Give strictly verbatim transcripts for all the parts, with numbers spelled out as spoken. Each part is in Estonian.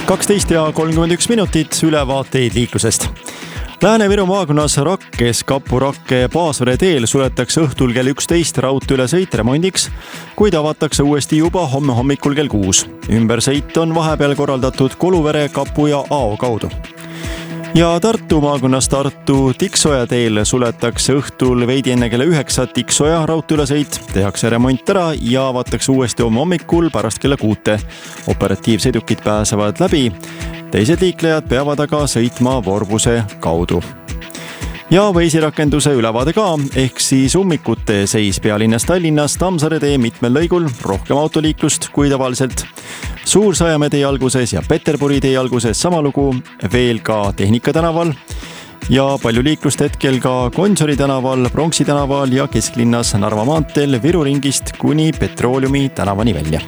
kaksteist ja kolmkümmend üks minutit ülevaateid liiklusest. Lääne-Viru maakonnas Rakkes Kapu-Rakke Paasvere teel suletakse õhtul kell üksteist raudteeülesõit remondiks, kuid avatakse uuesti juba homme hommikul kell kuus. Ümbersõit on vahepeal korraldatud Koluvere, Kapu ja Ao kaudu. Ja Tartu maakonnas Tartu Tiksoja teel suletakse õhtul veidi enne kella üheksa Tiksoja raudteeülesõit, tehakse remont ära ja avatakse uuesti homme hommikul pärast kella kuute. Operatiivsõidukid pääsevad läbi. Teised liiklejad peavad aga sõitma Vorbuse kaudu. Ja Waze'i-rakenduse ülevaade ka, ehk siis ummikute seis pealinnas Tallinnas Tammsaare tee mitmel lõigul, rohkem autoliiklust kui tavaliselt. Suur-Sajamäe tee alguses ja Peterburi tee alguses sama lugu, veel ka Tehnika tänaval ja palju liiklust hetkel ka Gonsiori tänaval, Pronksi tänaval ja kesklinnas Narva maanteel Viru ringist kuni Petrooleumi tänavani välja.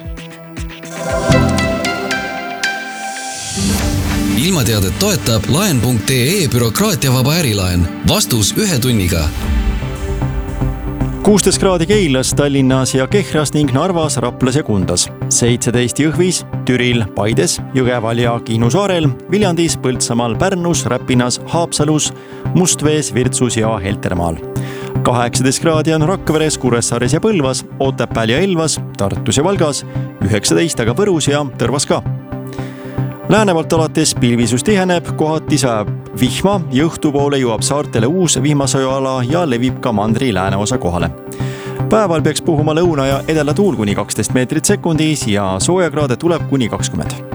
Ilmateadet toetab laen punkt ee bürokraatiavaba ärilaen. Vastus ühe tunniga. kuusteist kraadi Keilas, Tallinnas ja Kehras ning Narvas, Raplas ja Kundas. seitseteist Jõhvis, Türil, Paides, Jõgeval ja Kihnu saarel, Viljandis, Põltsamaal, Pärnus, Räpinas, Haapsalus, Mustvees, Virtsus ja Heltermaal. kaheksateist kraadi on Rakveres, Kuressaares ja Põlvas, Otepääl ja Elvas, Tartus ja Valgas, üheksateist aga Võrus ja Tõrvas ka. Läänevalt alates pilvisus tiheneb, kohati sajab vihma ja õhtu poole jõuab saartele uus vihmasööala ja levib ka mandri lääneosa kohale. Päeval peaks puhuma lõuna ja edela tuul kuni kaksteist meetrit sekundis ja soojakraade tuleb kuni kakskümmend.